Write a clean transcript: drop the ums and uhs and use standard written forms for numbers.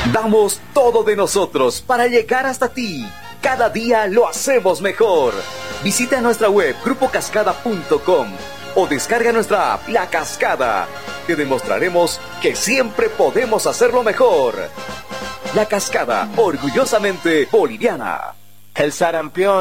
Damos todo de nosotros para llegar hasta ti. Cada día lo hacemos mejor. Visita nuestra web grupocascada.com o descarga nuestra app La Cascada. Te demostraremos que siempre podemos hacerlo mejor. La Cascada, orgullosamente boliviana. El sarampión